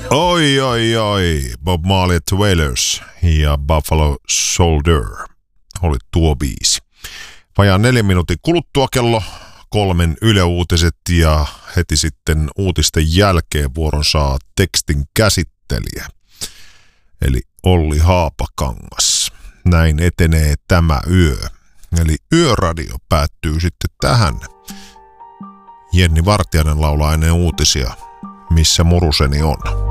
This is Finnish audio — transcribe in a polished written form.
Oi, oi, oi. Bob Marley & The Wailers ja Buffalo Soldier oli tuo biisi. Vajaan 4 minuutin kuluttua kello 3 Yle Uutiset ja heti sitten uutisten jälkeen vuoron saa tekstin käsittelijä. Eli Olli Haapakangas. Näin etenee tämä yö. Eli yöradio päättyy sitten tähän. Jenni Vartiainen laulaa ennen uutisia, missä muruseni on.